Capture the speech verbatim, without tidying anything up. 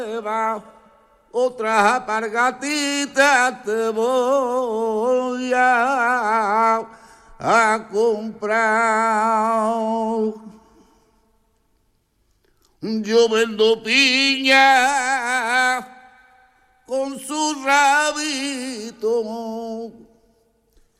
Otras alpargatitas te voy a, a comprar. Yo vendo piña